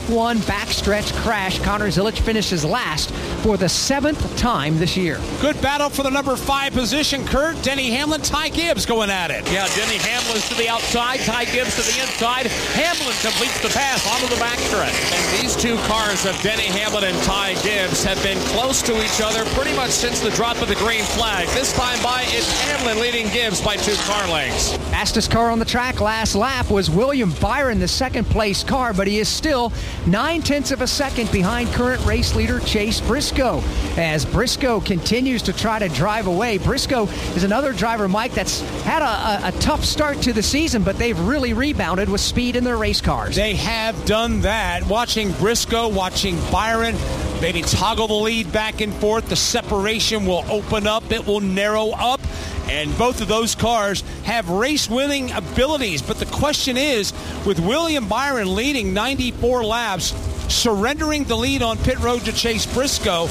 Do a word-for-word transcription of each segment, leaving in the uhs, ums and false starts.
one backstretch crash. Connor Zilic finishes last for the seventh time this year. Good battle for the number five position, Kurt. Denny Hamlin, Ty Gibbs going at it. Yeah, Denny Hamlin's to the outside, Ty Gibbs to the inside. Hamlin completes the pass onto the backstretch. And these two cars of Denny Hamlin and Ty Gibbs have been close to each other pretty much since the drop of the green flag. This time by, it's Hamlin leading Gibbs by two car lengths. Fastest car on the track last lap was William Byron, the second place car, but he is still nine-tenths of a second behind current race leader Chase Briscoe. As Briscoe continues to try to drive away, Briscoe is another driver, Mike, that's had a, a, a tough start to the season, but they've really rebounded with speed in their race cars. They have done that. Watching Briscoe, watching Byron, maybe toggle the lead back and forth. The separation will open up. It will narrow up. And both of those cars have race-winning abilities. But the question is, with William Byron leading ninety-four laps, surrendering the lead on pit road to Chase Briscoe,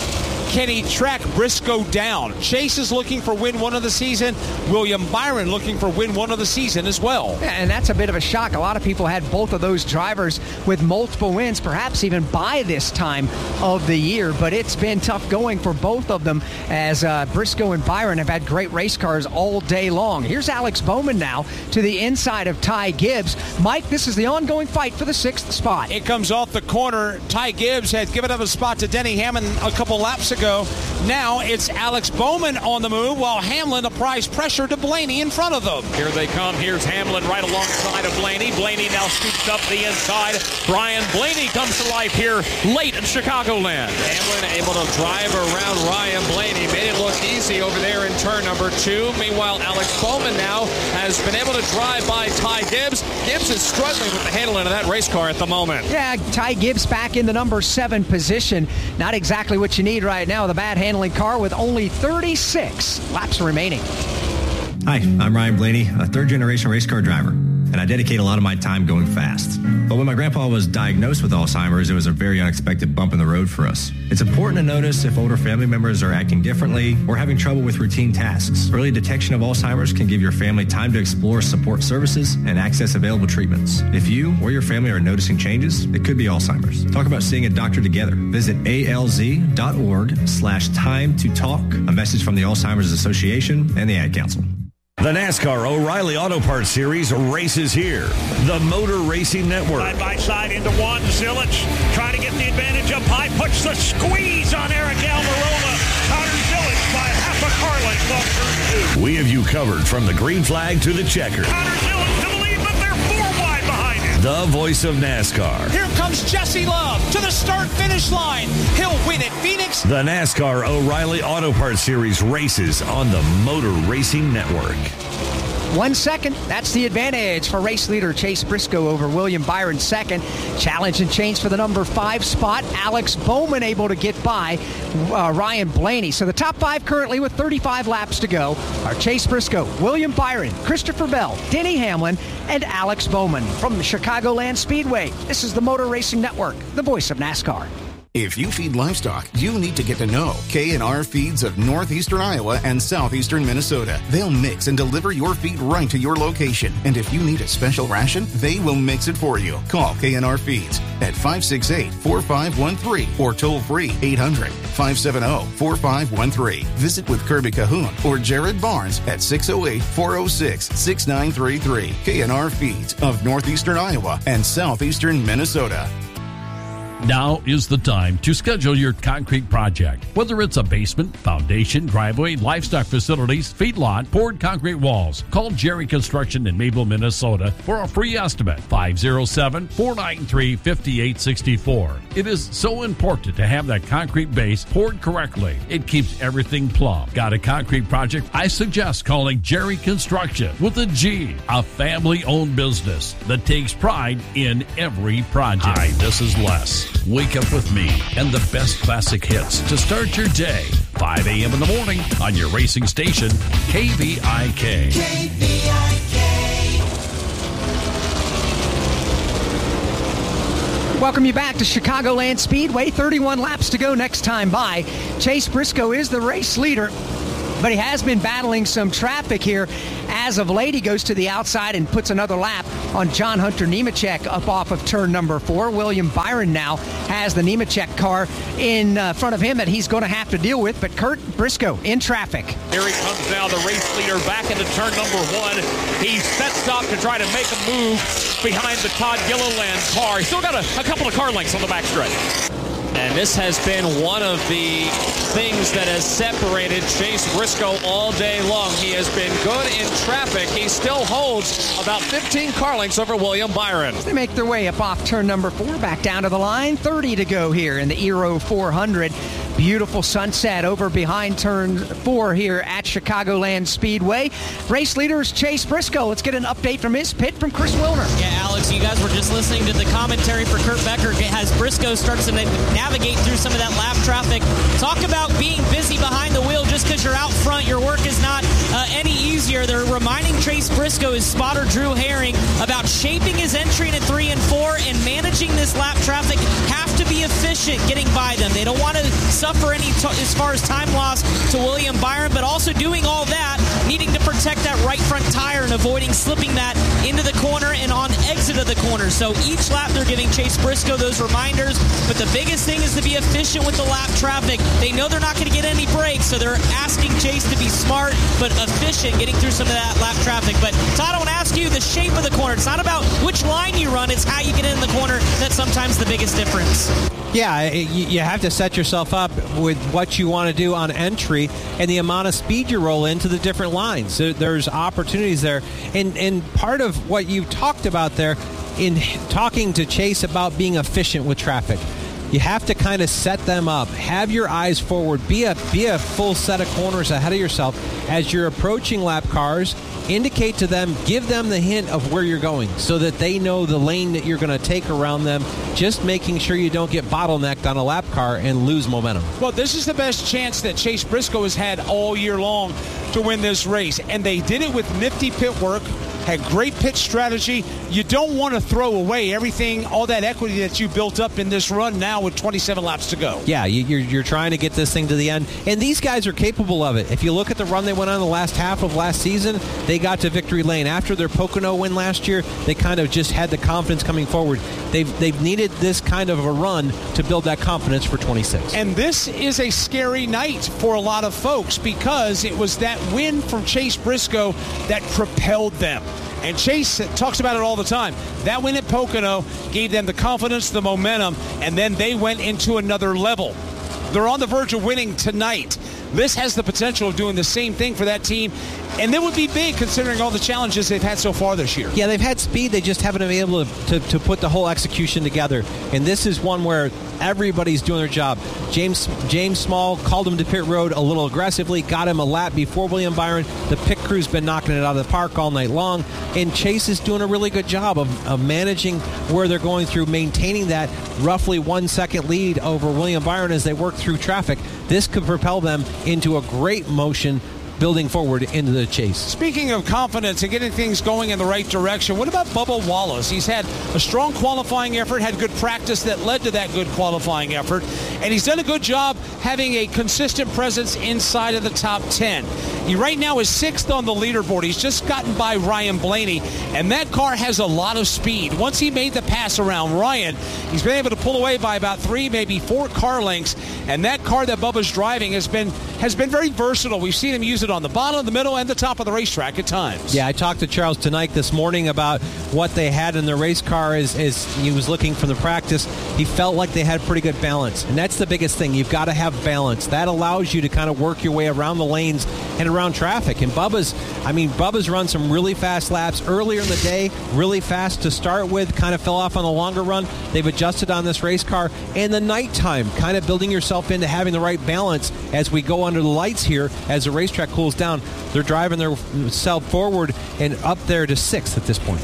can he track Briscoe down? Chase is looking for win one of the season. William Byron looking for win one of the season as well. Yeah, and that's a bit of a shock. A lot of people had both of those drivers with multiple wins, perhaps even by this time of the year. But it's been tough going for both of them, as uh, Briscoe and Byron have had great race cars all day long. Here's Alex Bowman now to the inside of Ty Gibbs. Mike, this is the ongoing fight for the sixth spot. It comes off the corner. Ty Gibbs had given up a spot to Denny Hamlin a couple laps ago. Now it's Alex Bowman on the move, while Hamlin applies pressure to Blaney in front of them. Here they come. Here's Hamlin right alongside of Blaney. Blaney now scoops up the inside. Brian Blaney comes to life here late in Chicagoland. Hamlin able to drive around Ryan Blaney. Made it look easy over there in turn number two. Meanwhile, Alex Bowman now has been able to drive by Ty Gibbs. Gibbs is struggling with the handling of that race car at the moment. Yeah, Ty Gibbs back in the number seven position. Not exactly what you need right now. The bad handling car with only thirty-six laps remaining. Hi, I'm Ryan Blaney, a third-generation race car driver, and I dedicate a lot of my time going fast. But when my grandpa was diagnosed with Alzheimer's, it was a very unexpected bump in the road for us. It's important to notice if older family members are acting differently or having trouble with routine tasks. Early detection of Alzheimer's can give your family time to explore support services and access available treatments. If you or your family are noticing changes, it could be Alzheimer's. Talk about seeing a doctor together. Visit alz.org slash time to talk. A message from the Alzheimer's Association and the Ad Council. The NASCAR O'Reilly Auto Parts Series races here. The Motor Racing Network. Side by side into one. Zilic trying to get the advantage up high. Puts the squeeze on Eric Almirola. Connor Zilic by half a car length off turn two. We have you covered from the green flag to the checker. Connor Zilic to the lead, but they're four wide behind him. The voice of NASCAR. Here comes Jesse Love to the start-finish line. He'll win at Phoenix. The NASCAR O'Reilly Auto Parts Series races on the Motor Racing Network. One second, that's the advantage for race leader Chase Briscoe over William Byron second. Challenge and change for the number five spot. Alex Bowman able to get by uh, Ryan Blaney. So the top five currently with thirty-five laps to go are Chase Briscoe, William Byron, Christopher Bell, Denny Hamlin, and Alex Bowman. From the Chicagoland Speedway, this is the Motor Racing Network, the voice of NASCAR. If you feed livestock, you need to get to know K and R Feeds of northeastern Iowa and southeastern Minnesota. They'll mix and deliver your feed right to your location. And if you need a special ration, they will mix it for you. Call K and R Feeds at five six eight, four five one three or toll free eight hundred, five seven zero, four five one three. Visit with Kirby Cahoon or Jared Barnes at six oh eight, four oh six, six nine three three. K and R Feeds of northeastern Iowa and southeastern Minnesota. Now is the time to schedule your concrete project. Whether it's a basement, foundation, driveway, livestock facilities, feedlot, poured concrete walls, call Jerry Construction in Maple, Minnesota for a free estimate. five oh seven, four nine three, five eight six four. It is so important to have that concrete base poured correctly. It keeps everything plumb. Got a concrete project? I suggest calling Jerry Construction with a G, a family-owned business that takes pride in every project. Hi, this is Les. Wake up with me and the best classic hits to start your day. five a.m. in the morning on your racing station, K V I K. K V I K. Welcome you back to Chicagoland Speedway. thirty-one laps to go next time by. Chase Briscoe is the race leader. but he has been battling some traffic here. As of late, he goes to the outside and puts another lap on John Hunter Nemechek up off of turn number four. William Byron now has the Nemechek car in uh, front of him that he's going to have to deal with, but Kurt Briscoe in traffic. Here he comes now, the race leader back into turn number one. He sets up to try to make a move behind the Todd Gilliland car. He's still got a, a couple of car lengths on the backstretch. And this has been one of the things that has separated Chase Briscoe all day long. He has been good in traffic. He still holds about fifteen car lengths over William Byron. They make their way up off turn number four, back down to the line. thirty to go here in the Aero four hundred. Beautiful sunset over behind turn four here at Chicagoland Speedway. Race leaders Chase Briscoe. Let's get an update from his pit from Chris Wilner. Yeah, Alex, you guys were just listening to the commentary for Kurt Becker as Briscoe starts to navigate through some of that lap traffic. Talk about being busy behind the wheel. Just because you're out front, your work is not uh, any easier. They're reminding Chase Briscoe, his spotter Drew Herring, about shaping his entry into three and four and managing this lap traffic. Have to be efficient getting by them. They don't want to suffer any t- as far as time loss to William Byron, but also doing all that, needing to protect that right front tire and avoiding slipping that into the corner and on exit of the corner. So each lap they're giving Chase Briscoe those reminders, but the biggest thing is to be efficient with the lap traffic. They know they're not going to get any breaks, so they're asking Chase to be smart but efficient getting through some of that lap traffic. But Todd, I want to ask you the shape of the corner. It's not about which line you run, it's how you get in the corner that's sometimes the biggest difference. Yeah, you have to set yourself up with what you want to do on entry and the amount of speed you roll into the different lines. So there's opportunities there. And, and part of what you talked about there in talking to Chase about being efficient with traffic, you have to kind of set them up. Have your eyes forward. Be a, be a full set of corners ahead of yourself. As you're approaching lap cars, indicate to them, give them the hint of where you're going so that they know the lane that you're going to take around them, just making sure you don't get bottlenecked on a lap car and lose momentum. Well, this is the best chance that Chase Briscoe has had all year long to win this race, and they did it with nifty pit work, had great pit strategy. You don't want to throw away everything, all that equity that you built up in this run now with twenty-seven laps to go. Yeah, you're, you're trying to get this thing to the end, and these guys are capable of it. If you look at the run they went on the last half of last season, they got to victory lane. After their Pocono win last year, they kind of just had the confidence coming forward. They've, they've needed this kind of a run to build that confidence for twenty-six. And this is a scary night for a lot of folks because it was that win from Chase Briscoe that propelled them. And Chase talks about it all the time. That win at Pocono gave them the confidence, the momentum, and then they went into another level. They're on the verge of winning tonight. This has the potential of doing the same thing for that team, and it would be big considering all the challenges they've had so far this year. Yeah, they've had speed. They just haven't been able to, to, to put the whole execution together. And this is one where everybody's doing their job. James James Small called him to pit road a little aggressively, got him a lap before William Byron. The pit crew's been knocking it out of the park all night long. And Chase is doing a really good job of, of managing where they're going through, maintaining that roughly one second lead over William Byron as they work through traffic. This could propel them into a great motion building forward into the chase. Speaking of confidence and getting things going in the right direction, what about Bubba Wallace? He's had a strong qualifying effort, had good practice that led to that good qualifying effort, and he's done a good job having a consistent presence inside of the top ten. He right now is sixth on the leaderboard. He's just gotten by Ryan Blaney, and that car has a lot of speed. Once he made the pass around Ryan, he's been able to pull away by about three, maybe four car lengths, and that car that Bubba's driving has been has been very versatile. We've seen him use it on the bottom, the middle, and the top of the racetrack at times. Yeah, I talked to Charles tonight this morning about what they had in the race car as, as he was looking from the practice. He felt like they had pretty good balance, and that's the biggest thing. You've got to have balance. That allows you to kind of work your way around the lanes and around traffic. And Bubba's, I mean, Bubba's run some really fast laps earlier in the day, really fast to start with, kind of fell off on the longer run. They've adjusted on this race car. And the nighttime, kind of building yourself into having the right balance as we go under the lights here as the racetrack cools down. They're driving themselves forward and up there to sixth at this point.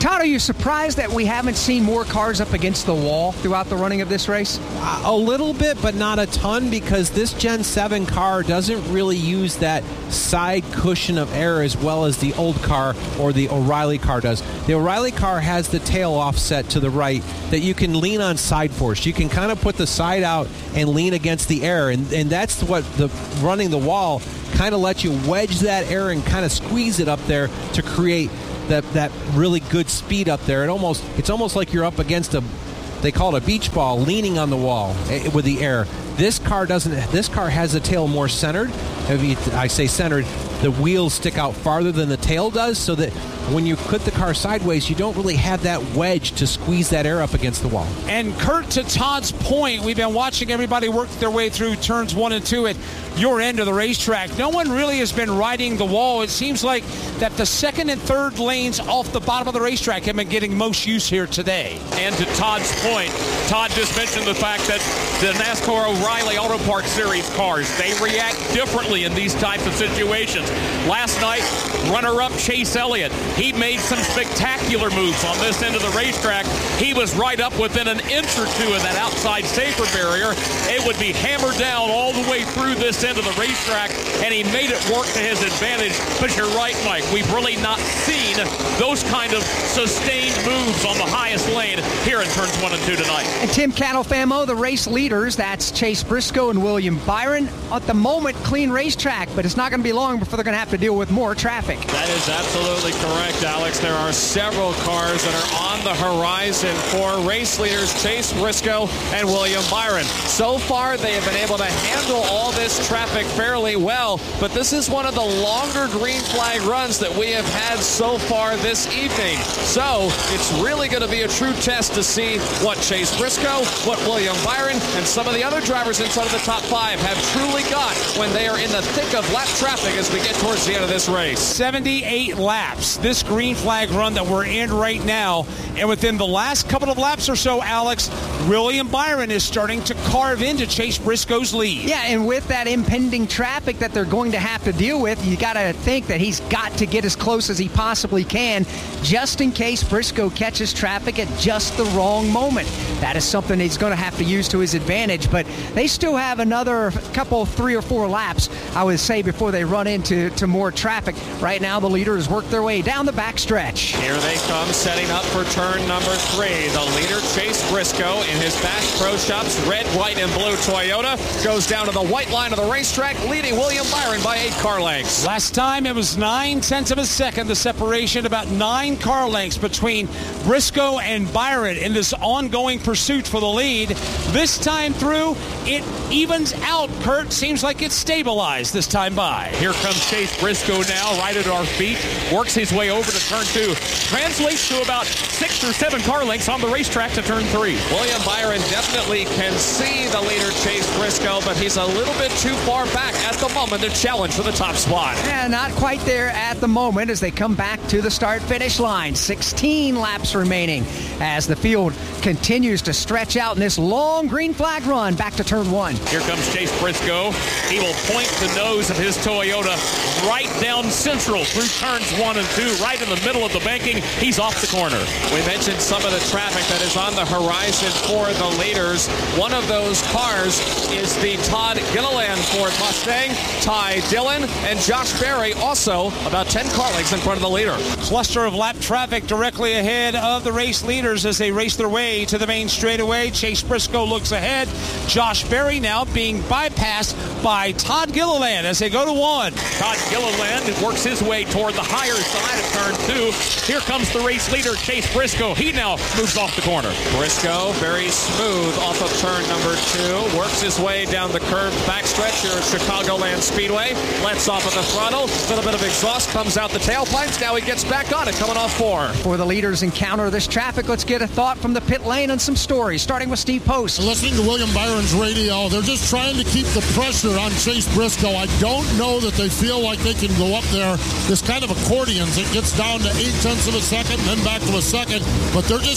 Todd, are you surprised that we haven't seen more cars up against the wall throughout the running of this race? A little bit, but not a ton, because this Gen seven car doesn't really use that side cushion of air as well as the old car or the O'Reilly car does. The O'Reilly car has the tail offset to the right that you can lean on side force. You can kind of put the side out and lean against the air, and, and that's what the running the wall kind of lets you wedge that air and kind of squeeze it up there to create that that really good speed up there. It almost it's almost like you're up against a, they call it a beach ball, leaning on the wall with the air. This car doesn't. This car has the tail more centered. If you, I say centered, the wheels stick out farther than the tail does, so that when you put the car sideways, you don't really have that wedge to squeeze that air up against the wall. And Kurt, to Todd's point, we've been watching everybody work their way through turns one and two at your end of the racetrack. No one really has been riding the wall. It seems like that the second and third lanes off the bottom of the racetrack have been getting most use here today. And to Todd's point, Todd just mentioned the fact that the NASCAR O'Reilly Auto Parts Series cars, they react differently in these types of situations. Last night, runner-up Chase Elliott, he made some spectacular moves on this end of the racetrack. He was right up within an inch or two of that outside safer barrier. It would be hammered down all the way through this end of the racetrack, and he made it work to his advantage. But you're right, Mike, we've really not seen those kind of sustained moves on the highest lane here in turns one and two tonight. And Tim Catalfamo, the race leaders, that's Chase Briscoe and William Byron. At the moment, clean racetrack, but it's not going to be long before they're going to have to deal with more traffic. That is absolutely correct, Alex. There are several cars that are on the horizon for race leaders Chase Briscoe and William Byron. So far, they have been able to handle all this traffic fairly well, but this is one of the longer green flag runs that we have had so far this evening. So it's really going to be a true test to see what Chase Briscoe, what William Byron, and some of the other drivers inside of the top five have truly got when they are in the thick of lap traffic as we get towards the end of this race. seventy-eight laps, this green flag run that we're in right now. And within the last couple of laps or so, Alex, William Byron is starting to carve into Chase Briscoe's lead. Yeah, and with that impending traffic that they're going to have to deal with, you got to think that he's got to get as close as he possibly can, just in case Briscoe catches traffic at just the wrong moment. That is something he's going to have to use to his advantage, but they still have another couple, three or four laps, I would say, before they run into to more traffic. Right now, the leaders work their way down the backstretch. Here they come, setting up for turn number three. The leader, Chase Briscoe, in his Bass Pro Shops red, white, and blue Toyota, goes down to the white line of the racetrack, leading William Byron by eight car lengths. Last time, it was nine tenths of a second, the separation, about nine car lengths between Briscoe and Byron in this ongoing pursuit for the lead. This time through, it evens out, Kurt. Seems like it's stabilized this time by. Here comes Chase Briscoe now, right at our feet, works his way over to turn two, translates to about six or seven car lengths on the racetrack to turn three. William Byron definitely can see the leader Chase Briscoe, but he's a little bit too far back at the moment to challenge for the top spot. Yeah, not quite there at the moment as they come back to the start-finish line. sixteen laps remaining as the field continues to stretch out in this long green flag run back to turn one. Here comes Chase Briscoe. He will point the nose of his Toyota right down central through turns one and two, right in the middle of the banking. He's off the corner. We mentioned some of the traffic that is on the horizon for the leaders. One of those cars is the Todd Gilliland Ford Mustang. Ty Dillon and Josh Berry also about ten car lengths in front of the leader. Cluster of lap traffic directly ahead of the race leaders as they race their way to the main straightaway. Chase Briscoe looks ahead. Josh Berry now being bypassed by Todd Gilliland as they go to one. Todd Gilliland works his way toward the higher side of turn two. Here comes the race leader, Chase Briscoe. He now moves off the corner. Briscoe, very smooth off of turn number two, works his way down the curved backstretch here at Chicagoland Speedway. Lets off of the throttle. A little bit of exhaust comes out the tailpipes. Now he gets back on it, coming off four. For the leaders encounter this traffic, let's get a thought from the pit lane and some stories, starting with Steve Post. Listening to William Byron's radio, they're just trying to keep the pressure on Chase Briscoe. I don't know that they feel like they can go up there. This kind of accordions, it gets down to eight tenths of a second, then back to a second, but they're just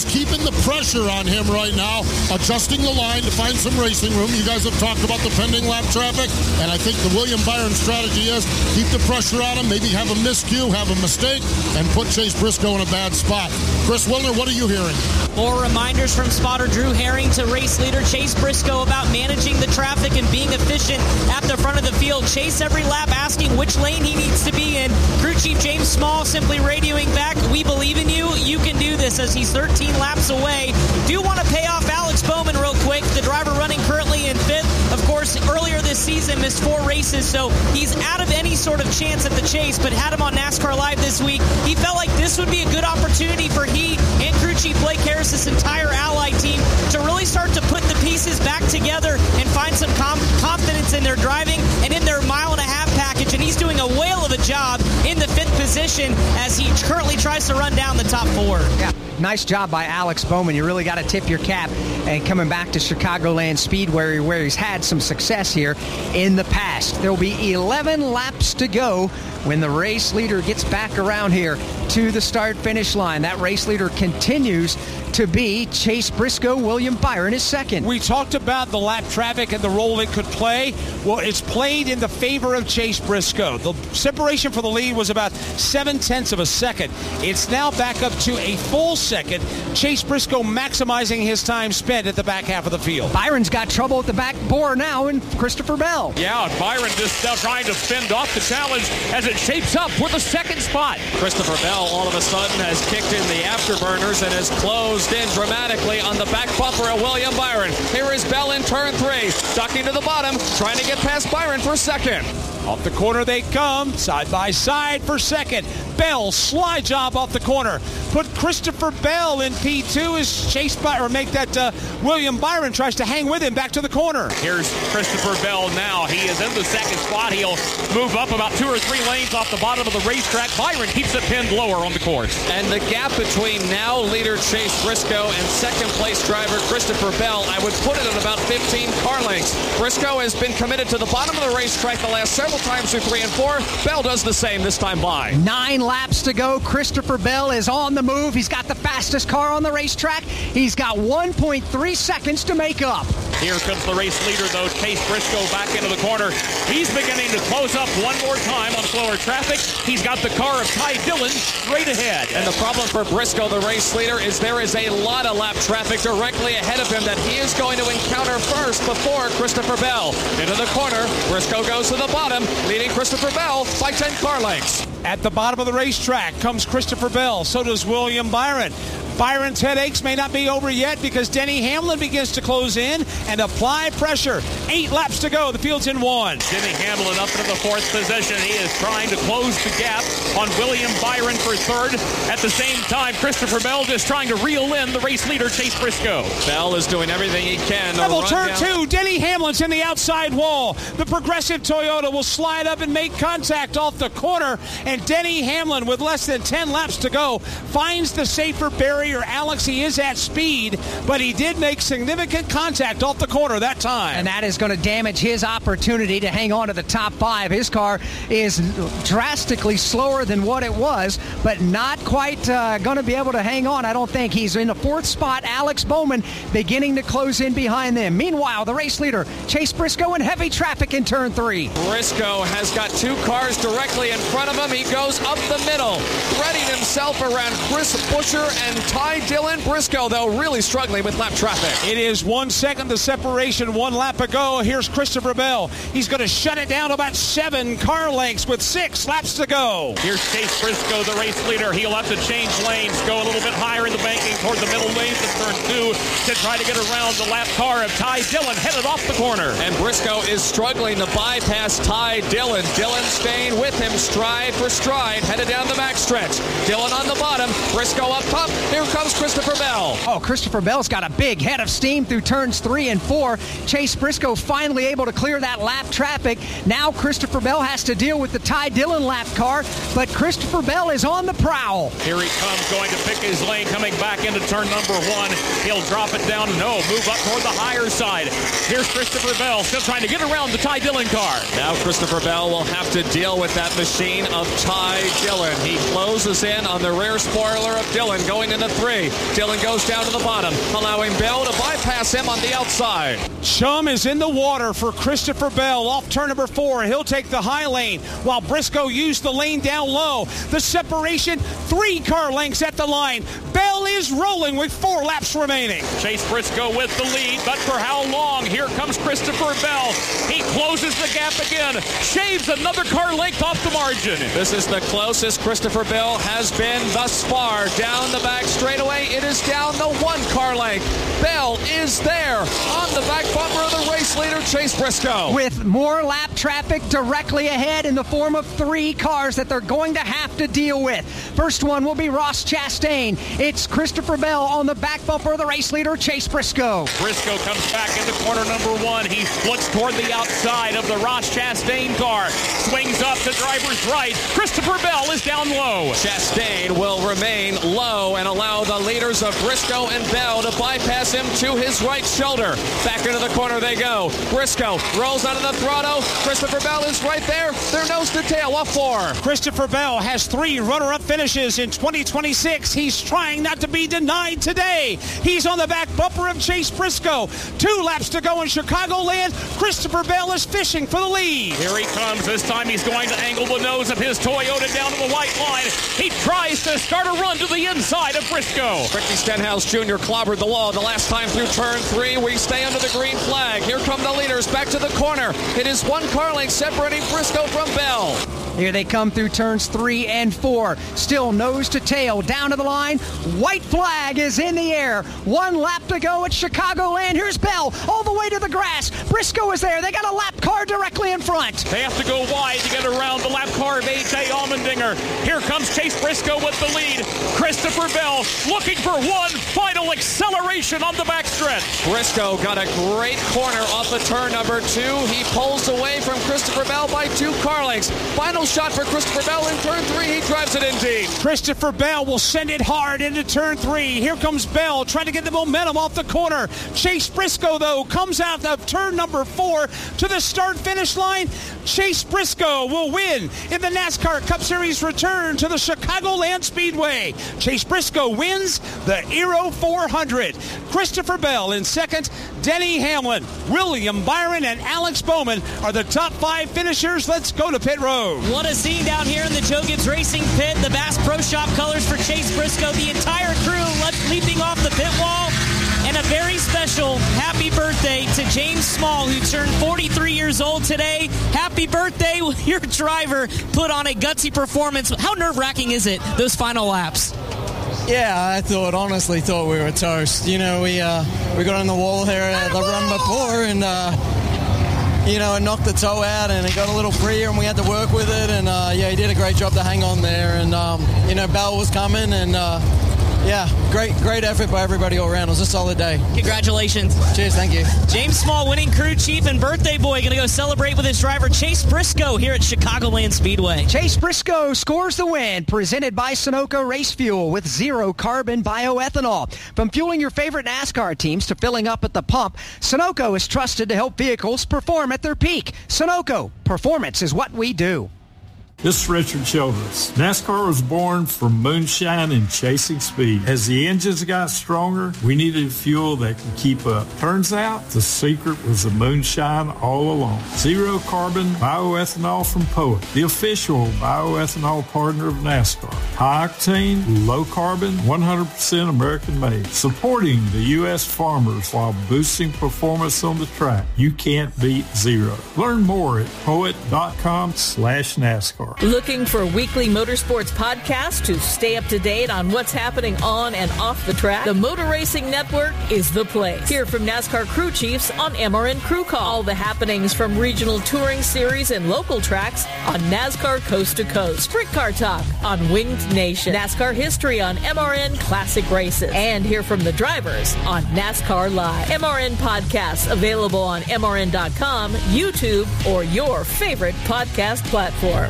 just keeping the pressure on him right now, adjusting the line to find some racing room. You guys have talked about the pending lap traffic, and I think the William Byron strategy is keep the pressure on him, maybe have a miscue, have a mistake, and put Chase Briscoe in a bad spot. Chris Wilner, what are you hearing? More reminders from spotter Drew Herring to race leader Chase Briscoe about managing the traffic and being efficient at the front of the field. Chase every lap asking which lane he needs to be in. Crew Chief James Small simply radioing back, "We believe in you. You can do this," as he's thirteen laps away. Do want to pay off Alex Bowman real quick, the driver running currently in fifth. Of course, earlier this season missed four races, so he's out of any sort of chance at the chase, but had him on NASCAR Live this week. He felt like this would be a good opportunity for he and Crew Chief Blake Harris, this entire Ally team, to really start to put the pieces back together and find some com- confidence in their driving and in their mile and a half package. And he's doing a whale of a job in the fifth position as he currently tries to run down the top four. Yeah, nice job by Alex Bowman. You really got to tip your cap. And coming back to Chicagoland Speedway, where he's had some success here in the past. There will be eleven laps to go when the race leader gets back around here to the start-finish line. That race leader continues to be Chase Briscoe. William Byron is second. We talked about the lap traffic and the role it could play. Well, it's played in the favor of Chase Briscoe. The separation for the lead was about seven-tenths of a second. It's now back up to a full second. Chase Briscoe maximizing his time spent at the back half of the field. Byron's got trouble at the back bore now, and Christopher Bell. Yeah, Byron just now trying to fend off the challenge as it shapes up for the second spot. Christopher Bell all of a sudden has kicked in the afterburners and has closed in dramatically on the back bumper of William Byron. Here is Bell in turn three, ducking to the bottom, trying to get past Byron for second. Off the corner they come, side by side for second. Bell, slide job off the corner. Put Christopher Bell in P two as Chase Byron, or make that uh, William Byron tries to hang with him back to the corner. Here's Christopher Bell now. He is in the second spot. He'll move up about two or three lanes off the bottom of the racetrack. Byron keeps it pinned lower on the course. And the gap between now leader Chase Briscoe and second place driver Christopher Bell, I would put it at about fifteen car lengths. Briscoe has been committed to the bottom of the racetrack the last several times through three and four. Bell does the same this time by. Nine laps to go. Christopher Bell is on the move. He's got the fastest car on the racetrack. He's got one point three seconds to make up. Here comes the race leader, though, Chase Briscoe back into the corner. He's beginning to close up one more time on slower traffic. He's got the car of Ty Dillon straight ahead. And the problem for Briscoe, the race leader, is there is a lot of lap traffic directly ahead of him that he is going to encounter first before Christopher Bell. Into the corner, Briscoe goes to the bottom, leading Christopher Bell by ten car lengths. At the bottom of the racetrack comes Christopher Bell. So does William Byron. Byron's headaches may not be over yet because Denny Hamlin begins to close in and apply pressure. Eight laps to go. The field's in one. Denny Hamlin up into the fourth position. He is trying to close the gap on William Byron for third. At the same time, Christopher Bell just trying to reel in the race leader, Chase Briscoe. Bell is doing everything he can. Level turn down. two. Denny Hamlin's in the outside wall. The Progressive Toyota will slide up and make contact off the corner. And Denny Hamlin, with less than ten laps to go, finds the safer barrier. Alex, he is at speed, but he did make significant contact off the corner that time. And that is going to damage his opportunity to hang on to the top five. His car is drastically slower than what it was, but not quite uh, going to be able to hang on, I don't think. He's in the fourth spot. Alex Bowman beginning to close in behind them. Meanwhile, the race leader, Chase Briscoe, in heavy traffic in turn three. Briscoe has got two cars directly in front of him. He goes up the middle, threading himself around Chris Buescher and Ty Dillon. Briscoe, though, really struggling with lap traffic. It is one second the separation, one lap ago. Here's Christopher Bell. He's going to shut it down to about seven car lengths with six laps to go. Here's Chase Briscoe, the race leader. He'll have to change lanes, go a little bit higher in the banking toward the middle lanes of turn two to try to get around the lap car of Ty Dillon headed off the corner. And Briscoe is struggling to bypass Ty Dillon. Dillon staying with him stride for stride, headed down the backstretch. Dillon on the bottom, Briscoe up top. Here comes Christopher Bell. Oh, Christopher Bell's got a big head of steam through turns three and four. Chase Briscoe finally able to clear that lap traffic. Now Christopher Bell has to deal with the Ty Dillon lap car, but Christopher Bell is on the prowl. Here he comes, going to pick his lane, coming back into turn number one. He'll drop it down. No, move up toward the higher side. Here's Christopher Bell, still trying to get around the Ty Dillon car. Now Christopher Bell will have to deal with that machine of Ty Dillon. He closes in on the rear spoiler of Dillon, going into three. Dillon goes down to the bottom, allowing Bell to bypass him on the outside. Chum is in the water for Christopher Bell off turn number four. He'll take the high lane while Briscoe used the lane down low. The separation, three car lengths at the line. Bell is rolling with four laps remaining. Chase Briscoe with the lead, but for how long? Here comes Christopher Bell. He closes the gap again, shaves another car length off the margin. This is the closest Christopher Bell has been thus far. Down the back straightaway, it is down the one car length. Bell is there on the back bumper of the race leader, Chase Briscoe. With more lap traffic directly ahead in the form of three cars that they're going to have to deal with. First one will be Ross Chastain. It's Christopher Bell on the back bumper of the race leader, Chase Briscoe. Briscoe comes back into corner number one. He looks toward the outside of the Ross Chastain car. Swings up to driver's right. Christopher Bell is down low. Chastain will remain low and allow the leaders of Briscoe and Bell to bypass him to his right shoulder. Back into the corner they go. Briscoe rolls out of the throttle. Christopher Bell is right there. They're nose to tail off four. Christopher Bell has three runner-up finishes in twenty twenty-six. He's trying not to be denied today. He's on the back bumper of Chase Briscoe. Two laps to go in Chicagoland. Christopher Bell is fishing for the lead. Here he comes. This time he's going to angle the nose of his Toyota down to the white line. He tries to start a run to the inside of Briscoe. Ricky Stenhouse Junior clobbered the wall the last time through turn three. We stay under the green flag. Here come the leaders back to the corner. It is one car length separating Briscoe from Bell. Here they come through turns three and four. Still nose to tail, down to the line. White flag is in the air. One lap to go at Chicagoland. Here's Bell all the way to the grass. Briscoe is there. They got a lap car directly in front. They have to go wide to get around the lap car of A J Allmendinger. Here comes Chase Briscoe with the lead. Christopher Bell looking for one final acceleration on the backstretch. Briscoe got a great corner off of turn number two. He pulls away from Christopher Bell by two car lengths. Final shot for Christopher Bell in turn three. He drives it in deep. Christopher Bell will send it hard into turn three. Here comes Bell trying to get the momentum off the corner. Chase Briscoe, though, comes out of turn number four to the start-finish line. Chase Briscoe will win in the NASCAR Cup Series return to the Chicagoland Speedway. Chase Briscoe wins the Aero four hundred. Christopher Bell in second. Denny Hamlin, William Byron, and Alex Bowman are the top five finishers. Let's go to pit road. What a scene down here in the Joe Gibbs Racing pit. The Bass Pro Shop colors for Chase Briscoe. The entire crew leaping off the pit wall. And a very special happy birthday to James Small, who turned forty-three years old today. Happy birthday. Your driver put on a gutsy performance. How nerve-wracking is it, those final laps? Yeah, I thought, honestly thought we were toast. You know, we uh, we got on the wall here at the run before, and, uh, you know, it knocked the toe out, and it got a little freer, and we had to work with it. And, uh, yeah, he did a great job to hang on there. And, um, you know, Bell was coming, and, uh, yeah, great great effort by everybody all around. It was a solid day. Congratulations. Cheers, thank you. James Small, winning crew chief and birthday boy, going to go celebrate with his driver Chase Briscoe here at Chicagoland Speedway. Chase Briscoe scores the win, presented by Sunoco Race Fuel with zero carbon bioethanol. From fueling your favorite NASCAR teams to filling up at the pump, Sunoco is trusted to help vehicles perform at their peak. Sunoco, performance is what we do. This is Richard Childress. NASCAR was born from moonshine and chasing speed. As the engines got stronger, we needed fuel that could keep up. Turns out, the secret was the moonshine all along. Zero carbon bioethanol from Poet, the official bioethanol partner of NASCAR. High octane, low carbon, one hundred percent American made. Supporting the U S farmers while boosting performance on the track. You can't beat zero. Learn more at poet.com slash NASCAR. Looking for a weekly motorsports podcast to stay up to date on what's happening on and off the track? The Motor Racing Network is the place. Hear from NASCAR crew chiefs on M R N Crew Call. All the happenings from regional touring series and local tracks on NASCAR Coast to Coast. Sprint Car Talk on Winged Nation. NASCAR history on M R N Classic Races. And hear from the drivers on NASCAR Live. M R N podcasts available on M R N dot com, YouTube, or your favorite podcast platform.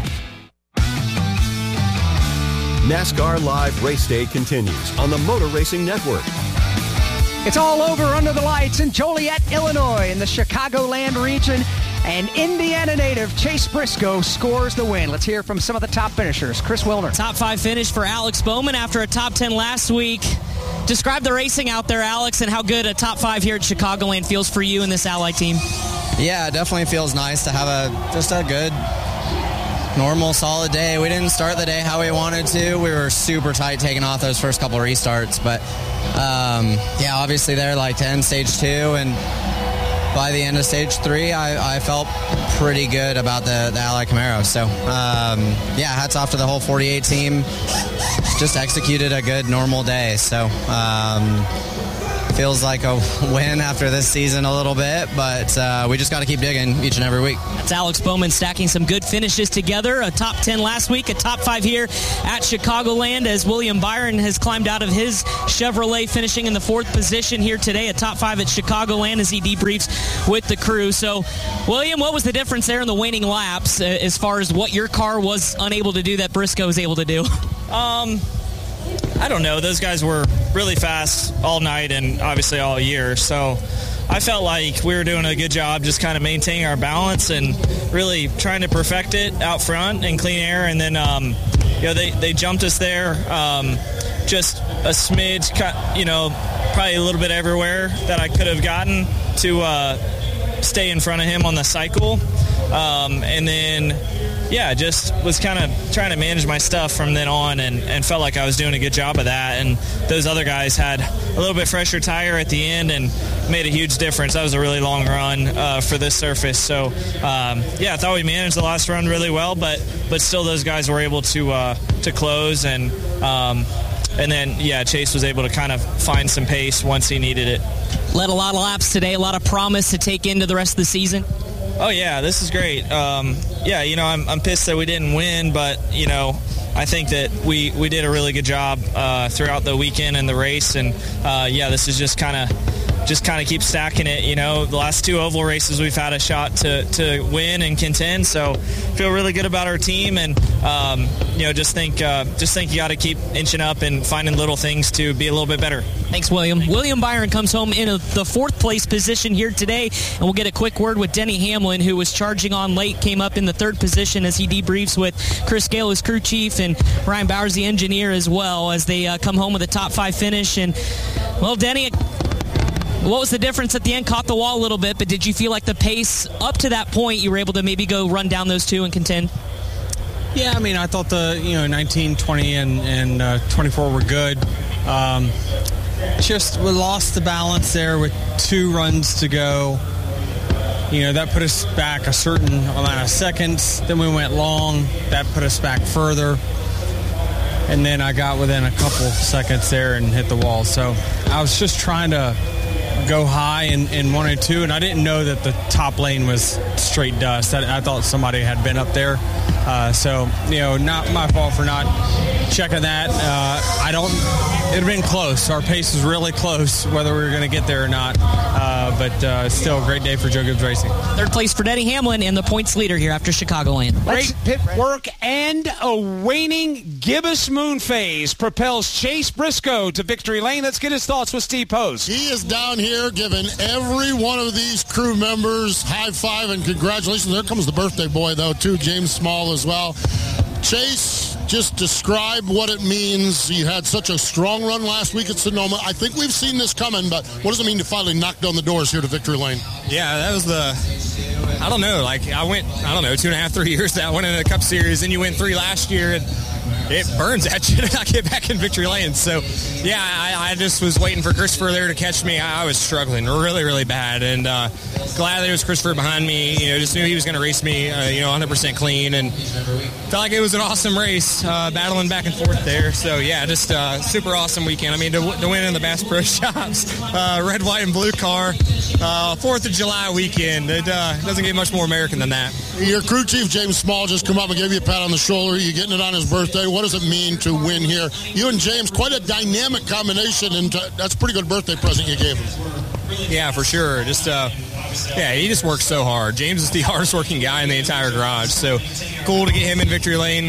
NASCAR Live Race Day continues on the Motor Racing Network. It's all over under the lights in Joliet, Illinois, in the Chicagoland region. And Indiana native Chase Briscoe scores the win. Let's hear from some of the top finishers. Chris Wilner. Top five finish for Alex Bowman after a top ten last week. Describe the racing out there, Alex, and how good a top five here at Chicagoland feels for you and this Ally team. Yeah, it definitely feels nice to have a just a good, normal, solid day. We didn't start the day how we wanted to. We were super tight taking off those first couple restarts. But, um, yeah, obviously they're like to end stage two. And by the end of stage three, I, I felt pretty good about the, the Ally Camaro. So, um, yeah, hats off to the whole forty-eight team. Just executed a good, normal day. So, um, feels like a win after this season a little bit, but uh, we just got to keep digging each and every week. That's Alex Bowman stacking some good finishes together. A top ten last week, a top five here at Chicagoland as William Byron has climbed out of his Chevrolet, finishing in the fourth position here today. A top five at Chicagoland as he debriefs with the crew. So, William, what was the difference there in the waning laps uh, as far as what your car was unable to do that Briscoe was able to do? Um... I don't know. Those guys were really fast all night and obviously all year. So I felt like we were doing a good job just kind of maintaining our balance and really trying to perfect it out front in clean air. And then, um, you know, they, they jumped us there um, just a smidge, you know, probably a little bit everywhere that I could have gotten to uh, stay in front of him on the cycle. Um, and then, yeah, just was kind of trying to manage my stuff from then on and, and felt like I was doing a good job of that. And those other guys had a little bit fresher tire at the end and made a huge difference. That was a really long run uh, for this surface. So, um, yeah, I thought we managed the last run really well, but but still those guys were able to uh, to close. And, um, and then, yeah, Chase was able to kind of find some pace once he needed it. Led a lot of laps today, a lot of promise to take into the rest of the season. Oh, yeah, this is great. Um, yeah, you know, I'm, I'm pissed that we didn't win, but, you know, I think that we, we did a really good job uh, throughout the weekend and the race. And, uh, yeah, this is just kind of just kind of keep stacking it. You know, the last two oval races we've had a shot to, to win and contend. So feel really good about our team. And, um, you know, just think, uh, just think you got to keep inching up and finding little things to be a little bit better. Thanks, William. William Byron comes home in a, the fourth place position here today, and we'll get a quick word with Denny Hamlin, who was charging on late, came up in the third position as he debriefs with Chris Gale, his crew chief, and Ryan Bowers, the engineer, as well, as they uh, come home with a top five finish. And, well, Denny, what was the difference at the end? Caught the wall a little bit, but did you feel like the pace up to that point, you were able to maybe go run down those two and contend? Yeah, I mean, I thought the, you know, nineteen, twenty, and, and uh, twenty-four were good. Um, just we lost the balance there with two runs to go. You know, that put us back a certain amount of seconds. Then we went long. That put us back further. And then I got within a couple seconds there and hit the wall. So I was just trying to go high in, in one and two, and I didn't know that the top lane was straight dust. I, I thought somebody had been up there. Uh, so, you know, not my fault for not checking that. Uh, I don't, it had been close. Our pace was really close, whether we were going to get there or not. Uh, but uh, still a great day for Joe Gibbs Racing. Third place for Denny Hamlin and the points leader here after Chicagoland. Great pit work and a waning gibbous moon phase propels Chase Briscoe to victory lane. Let's get his thoughts with Steve Post. He is down here giving every one of these crew members high five and congratulations. There comes the birthday boy, though, too, James Small as well. Chase, just describe what it means. You had such a strong run last week at Sonoma. I think we've seen this coming, but what does it mean to finally knock down the doors here to victory lane? Yeah, that was the, I don't know, like I went, I don't know, two and a half, three years that I went in the Cup Series, and you win three last year, and it burns at you to not get back in victory lane. So, yeah, I, I just was waiting for Christopher there to catch me. I, I was struggling really, really bad, and uh, glad there was Christopher behind me. You know, just knew he was going to race me, uh, you know, one hundred percent clean, and felt like it was an awesome race, uh, battling back and forth there. So, yeah, just a uh, super awesome weekend. I mean, to, to win in the Bass Pro Shops, uh, red, white, and blue car, uh, fourth of July weekend. It uh, doesn't get much more American than that. Your crew chief, James Small, just come up and gave you a pat on the shoulder. You getting it on his birthday. What does it mean to win here? You and James, quite a dynamic combination, and that's a pretty good birthday present you gave him. Yeah, for sure. Just, uh, yeah, he just works so hard. James is the hardest working guy in the entire garage. So cool to get him in victory lane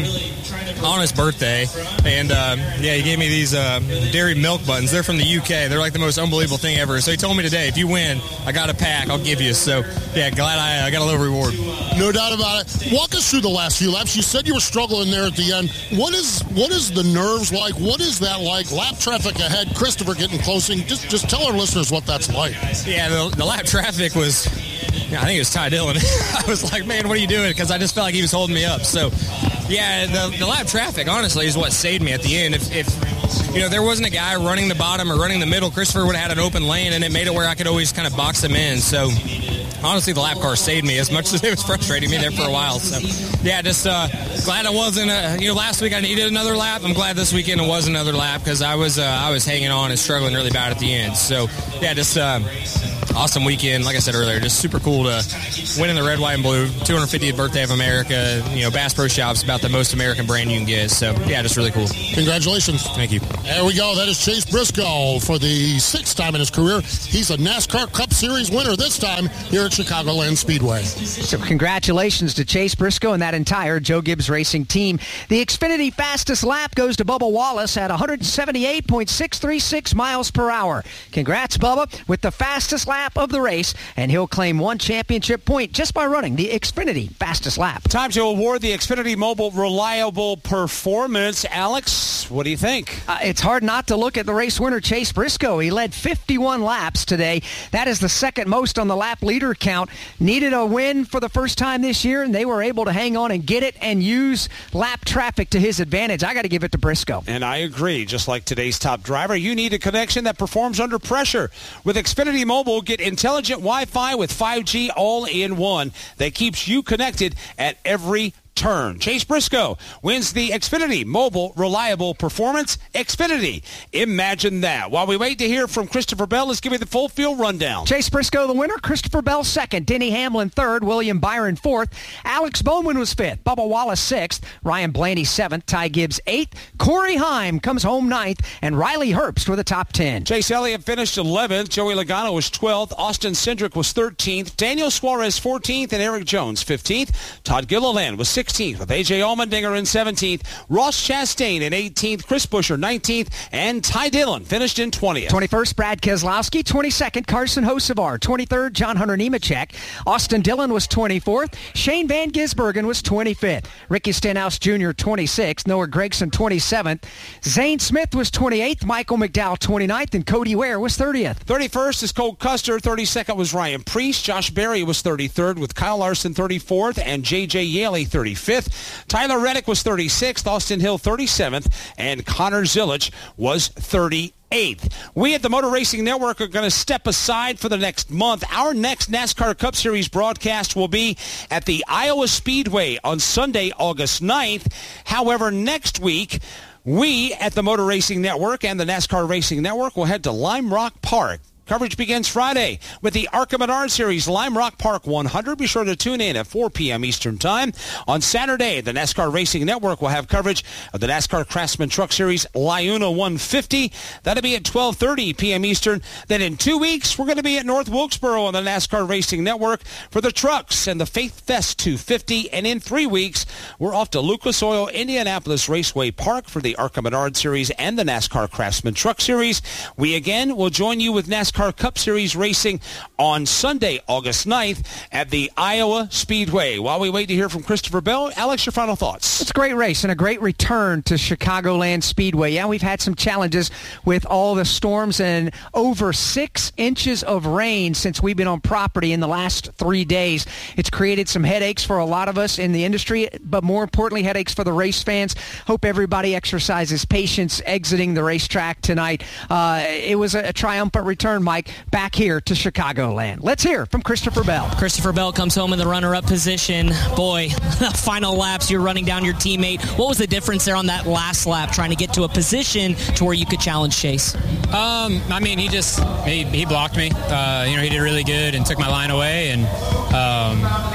on his birthday. And, uh, yeah, he gave me these uh, dairy milk buttons. They're from the U K. They're like the most unbelievable thing ever. So he told me today, if you win, I got a pack. I'll give you. So, yeah, glad I, I got a little reward. No doubt about it. Walk us through the last few laps. You said you were struggling there at the end. What is what is the nerves like? What is that like? Lap traffic ahead, Christopher getting closing. Just just tell our listeners what that's like. Yeah, the, the lap traffic was, yeah, I think it was Ty Dillon. I was like, man, what are you doing? Because I just felt like he was holding me up. So, yeah, the, the lap traffic, honestly, is what saved me at the end. If, if, you know, there wasn't a guy running the bottom or running the middle, Christopher would have had an open lane, and it made it where I could always kind of box him in. So, honestly, the lap car saved me as much as it was frustrating me there for a while. So, yeah, just uh, glad I wasn't, uh, you know, last week I needed another lap. I'm glad this weekend it was another lap because I was uh, I was hanging on and struggling really bad at the end. So, yeah, just uh, awesome weekend. Like I said earlier, just super cool to win in the red, white, and blue. two hundred fiftieth birthday of America. You know, Bass Pro Shop's about the most American brand you can get. So, yeah, just really cool. Congratulations. Thank you. There we go. That is Chase Briscoe for the sixth time in his career. He's a NASCAR Cup Series winner this time here at Chicagoland Speedway. So congratulations to Chase Briscoe and that entire Joe Gibbs Racing team. The Xfinity fastest lap goes to Bubba Wallace at one seventy-eight point six three six miles per hour. Congrats, Bubba, with the fastest lap of the race, and he'll claim one championship point just by running the Xfinity fastest lap. Time to award the Xfinity Mobile Reliable Performance. Alex, what do you think? Uh, it's hard not to look at the race winner, Chase Briscoe. He led fifty-one laps today. That is the second most on the lap leader count. Needed a win for the first time this year, and they were able to hang on and get it and use lap traffic to his advantage. I got to give it to Briscoe. And I agree. Just like today's top driver, you need a connection that performs under pressure. With Xfinity Mobile, get intelligent Wi-Fi with five G all-in-one that keeps you connected at every turn. Chase Briscoe wins the Xfinity Mobile Reliable Performance. Xfinity. Imagine that. While we wait to hear from Christopher Bell, let's give you the full field rundown. Chase Briscoe the winner, Christopher Bell second, Denny Hamlin third, William Byron fourth, Alex Bowman was fifth, Bubba Wallace sixth, Ryan Blaney seventh, Ty Gibbs eighth, Corey Heim comes home ninth, and Riley Herbst with the top ten. Chase Elliott finished eleventh, Joey Logano was twelfth, Austin Cindric was thirteenth, Daniel Suarez fourteenth, and Eric Jones fifteenth. Todd Gilliland was sixteenth with A J Allmendinger in seventeenth, Ross Chastain in eighteenth, Chris Buescher nineteenth, and Ty Dillon finished in twentieth. twenty-first, Brad Keselowski. twenty-second, Carson Hocevar. twenty-third, John Hunter Nemechek. Austin Dillon was twenty-fourth. Shane Van Gisbergen was twenty-fifth. Ricky Stenhouse Junior twenty-sixth. Noah Gragson twenty-seventh. Zane Smith was twenty-eighth. Michael McDowell twenty-ninth. And Cody Ware was thirtieth. thirty-first is Cole Custer. thirty-second was Ryan Preece. Josh Berry was thirty-third with Kyle Larson thirty-fourth and J J Yaley thirty-fifth. Tyler Reddick was thirty-sixth, Austin Hill thirty-seventh, and Connor Zilich was thirty-eighth. We at the Motor Racing Network are going to step aside for the next month. Our next NASCAR Cup Series broadcast will be at the Iowa Speedway on Sunday, August ninth. However, next week, we at the Motor Racing Network and the NASCAR Racing Network will head to Lime Rock Park. Coverage begins Friday with the ARCA Menard Series Lime Rock Park one hundred. Be sure to tune in at four p.m. Eastern Time. On Saturday, the NASCAR Racing Network will have coverage of the NASCAR Craftsman Truck Series Liuna one fifty. That'll be at twelve thirty p.m. Eastern. Then in two weeks, we're going to be at North Wilkesboro on the NASCAR Racing Network for the trucks and the Faith Fest two fifty. And in three weeks, we're off to Lucas Oil Indianapolis Raceway Park for the ARCA Menard Series and the NASCAR Craftsman Truck Series. We again will join you with NASCAR Cup Series racing on Sunday, August ninth at the Iowa Speedway. While we wait to hear from Christopher Bell, Alex, your final thoughts. It's a great race and a great return to Chicagoland Speedway. Yeah, we've had some challenges with all the storms and over six inches of rain since we've been on property in the last three days. It's created some headaches for a lot of us in the industry, but more importantly, headaches for the race fans. Hope everybody exercises patience exiting the racetrack tonight. Uh, it was a, a triumphant return, Mike, back here to Chicagoland. Let's hear from Christopher Bell. Christopher Bell comes home in the runner-up position. Boy, the final laps, you're running down your teammate. What was the difference there on that last lap, trying to get to a position to where you could challenge Chase? Um, I mean, he just, he, he blocked me. Uh, you know, he did really good and took my line away. And, um, you know,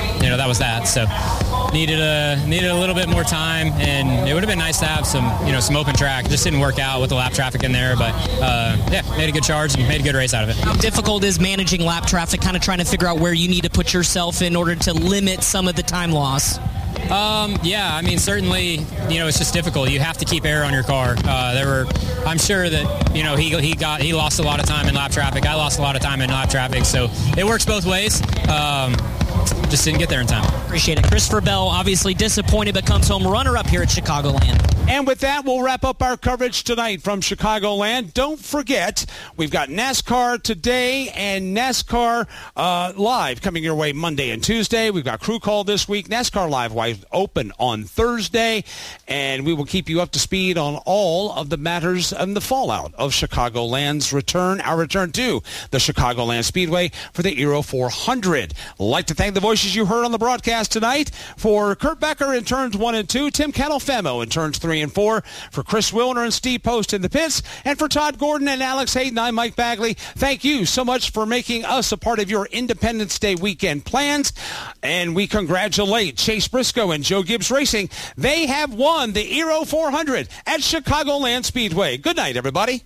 that was that. So needed a needed a little bit more time, and it would have been nice to have some you know some open track. Just didn't work out with the lap traffic in there, but uh, yeah, made a good charge and made a good race out of it. How difficult is managing lap traffic, kind of trying to figure out where you need to put yourself in order to limit some of the time loss? Um, yeah, I mean, certainly, you know, it's just difficult. You have to keep air on your car. Uh, there were, I'm sure that, you know, he he got he lost a lot of time in lap traffic. I lost a lot of time in lap traffic, so it works both ways. Um, just didn't get there in time. Appreciate it. Christopher Bell, obviously disappointed, but comes home runner-up here at Chicagoland. And with that, we'll wrap up our coverage tonight from Chicagoland. Don't forget, we've got NASCAR today and NASCAR uh, Live coming your way Monday and Tuesday. We've got Crew Call this week. NASCAR Live wide open on Thursday. And we will keep you up to speed on all of the matters and the fallout of Chicagoland's return, our return to the Chicagoland Speedway for the Aero four hundred. I'd like to thank the voices you heard on the broadcast tonight. For Kurt Becker in turns one and two, Tim Catalfemo in turns three and four, for Chris Wilner and Steve Post in the pits, and for Todd Gordon and Alex Hayden, I'm Mike Bagley. Thank you so much for making us a part of your Independence Day weekend plans, and we congratulate Chase Briscoe and Joe Gibbs Racing. They have won the Aero four hundred at Chicagoland Speedway. Good night, everybody.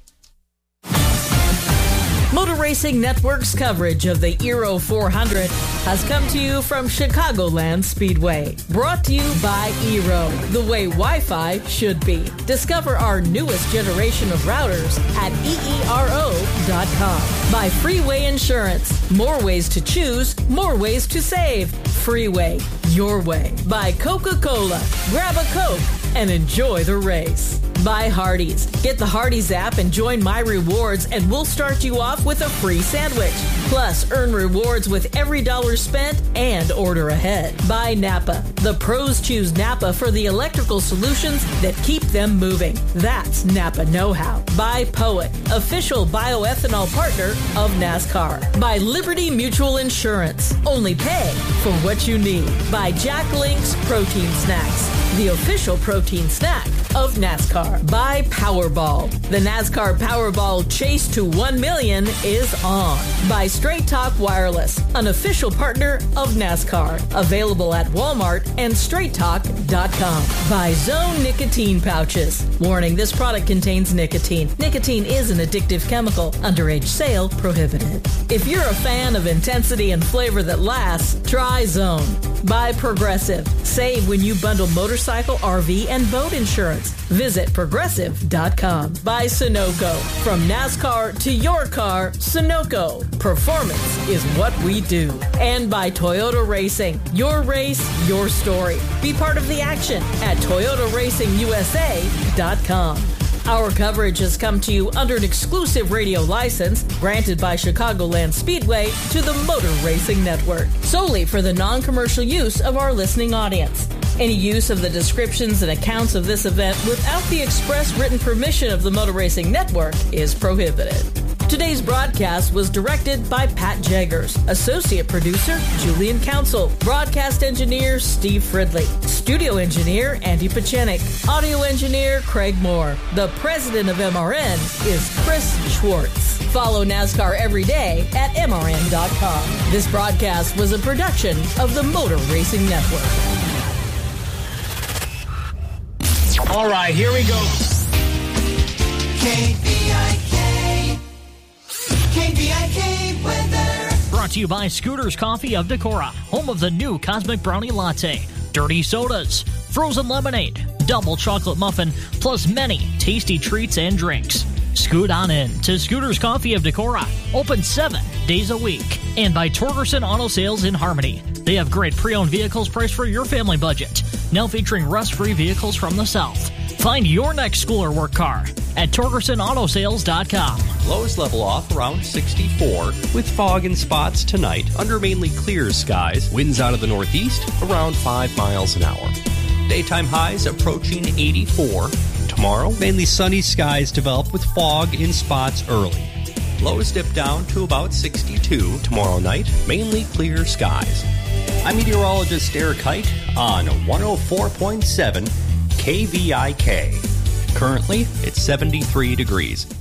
Motor Racing Network's coverage of the Aero four hundred has come to you from Chicagoland Speedway. Brought to you by Aero, the way Wi-Fi should be. Discover our newest generation of routers at E E R O dot com. By Freeway Insurance. More ways to choose, more ways to save. Freeway, your way. By Coca-Cola. Grab a Coke and enjoy the race. By Hardee's. Get the Hardee's app and join My Rewards, and we'll start you off with a free sandwich. Plus, earn rewards with every dollar spent and order ahead. By Napa. The pros choose Napa for the electrical solutions that keep them moving. That's Napa know-how. By Poet, official bioethanol partner of NASCAR. By Liberty Mutual Insurance. Only pay for what you need. By Jack Link's Protein Snacks, the official protein snack of NASCAR. By Powerball. The NASCAR Powerball Chase to one million is on. By Straight Talk Wireless, an official partner of NASCAR. Available at Walmart and straight talk dot com. By Zone Nicotine Pouches. Warning, this product contains nicotine. Nicotine is an addictive chemical. Underage sale prohibited. If you're a fan of intensity and flavor that lasts, try Zone. By Progressive. Save when you bundle motorcycle, R V, and boat insurance. Visit progressive dot com. By Sunoco. From NASCAR to your car, Sunoco. Performance is what we do. And by Toyota Racing. Your race, your story. Be part of the action at Toyota Racing U S A dot com. Our coverage has come to you under an exclusive radio license granted by Chicagoland Speedway to the Motor Racing Network, solely for the non-commercial use of our listening audience. Any use of the descriptions and accounts of this event without the express written permission of the Motor Racing Network is prohibited. Today's broadcast was directed by Pat Jaggers, associate producer Julian Council, broadcast engineer Steve Fridley, studio engineer Andy Pachenik, audio engineer Craig Moore. The president of M R N is Chris Schwartz. Follow NASCAR every day at M R N dot com. This broadcast was a production of the Motor Racing Network. All right, here we go. K V I K. K V I K weather. Brought to you by Scooters Coffee of Decorah, home of the new Cosmic Brownie Latte, dirty sodas, frozen lemonade, double chocolate muffin, plus many tasty treats and drinks. Scoot on in to Scooters Coffee of Decorah, open seven days a week. And by Torgerson Auto Sales in Harmony. They have great pre-owned vehicles priced for your family budget, now featuring rust-free vehicles from the South. Find your next school or work car at Torgerson Auto Sales dot com. Lows level off around sixty-four with fog and spots tonight under mainly clear skies. Winds out of the northeast around five miles an hour. Daytime highs approaching eighty-four. Tomorrow, mainly sunny skies develop with fog in spots early. Lows dip down to about sixty-two. Tomorrow night, mainly clear skies. I'm meteorologist Eric Height on one oh four point seven K V I K. Currently, it's seventy-three degrees.